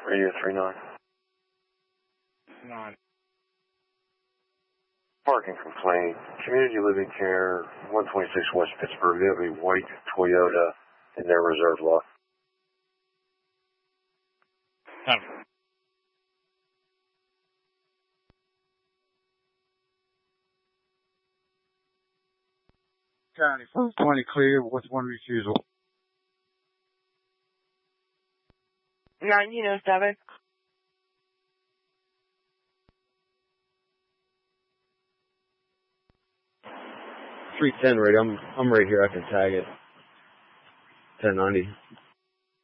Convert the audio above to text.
Radio 39. 9. Parking complaint. Community Living Care, 126 West Pittsburgh. They have a white Toyota in their reserve lot. 10. County 420 clear with 1 refusal. 1907. $310 radio. I'm right here. I can tag it. 1090.